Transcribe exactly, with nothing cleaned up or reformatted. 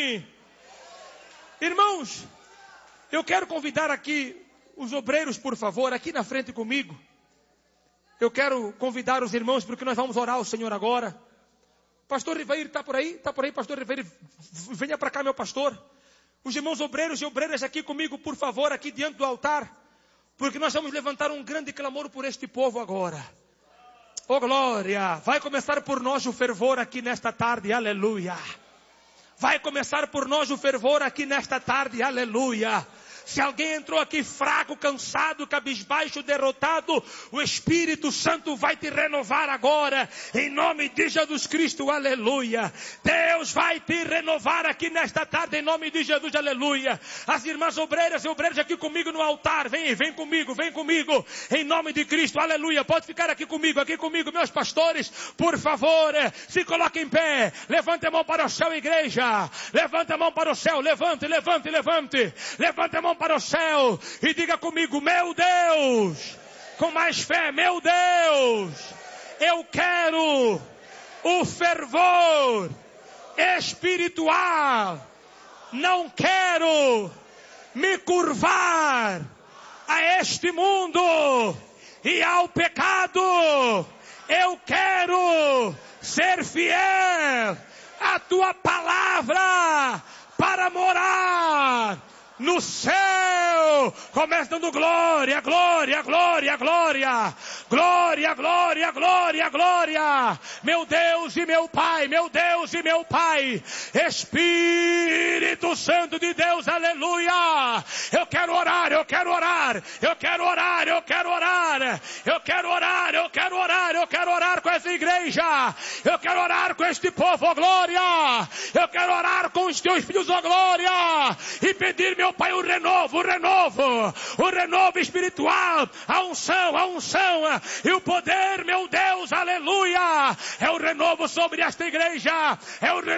Amém. Irmãos, eu quero convidar aqui os obreiros, por favor, aqui na frente comigo. Eu quero convidar os irmãos, porque nós vamos orar ao Senhor agora. Pastor Riveiro, está por aí? Está por aí, pastor Riveiro? Venha para cá, meu pastor. Os irmãos obreiros e obreiras aqui comigo, por favor, aqui diante do altar. Porque nós vamos levantar um grande clamor por este povo agora. Oh glória! Vai começar por nós o fervor aqui nesta tarde, aleluia! Vai começar por nós o fervor aqui nesta tarde, aleluia! Se alguém entrou aqui fraco, cansado, cabisbaixo, derrotado, o Espírito Santo vai te renovar agora, em nome de Jesus Cristo, aleluia. Deus vai te renovar aqui nesta tarde, em nome de Jesus, aleluia. As irmãs obreiras e obreiros aqui comigo no altar, vem, vem comigo, vem comigo, em nome de Cristo, aleluia. Pode ficar aqui comigo, aqui comigo, meus pastores, por favor, se coloque em pé, levante a mão para o céu, igreja, levante a mão para o céu, levante, levante, levante, levante a mão para o céu e diga comigo: meu Deus, com mais fé, meu Deus, eu quero o fervor espiritual, não quero me curvar a este mundo e ao pecado, eu quero ser fiel à tua palavra para morar no céu. Começa dando glória, glória, glória, glória, glória, glória, glória, glória. Meu Deus e meu Pai, meu Deus e meu Pai, Espírito Santo de Deus, aleluia. Eu quero orar, eu quero orar, eu quero orar, eu quero orar, eu quero orar, eu quero orar, eu quero orar com essa igreja, eu quero orar com este povo, ó glória. Eu quero orar com os teus filhos, ó glória, e pedir, meu Pai, o renovo, o renovo, o renovo espiritual, a unção, a unção e o poder, meu Deus, aleluia. É o renovo sobre esta igreja, é o renovo